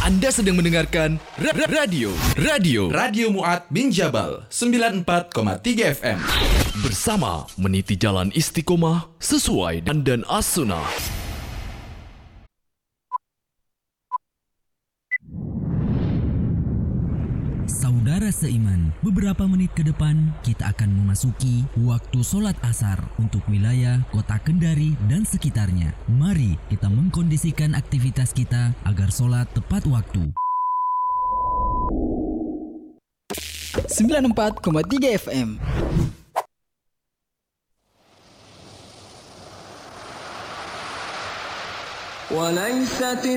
Anda sedang mendengarkan Radio Mu'ad bin Jabal 94,3 FM. bersama meniti jalan istiqomah sesuai dan as-sunnah. Saudara seiman, beberapa menit ke depan kita akan memasuki waktu sholat asar untuk wilayah kota Kendari dan sekitarnya. Mari kita mengkondisikan aktivitas kita agar sholat tepat waktu. 94,3 FM. وليست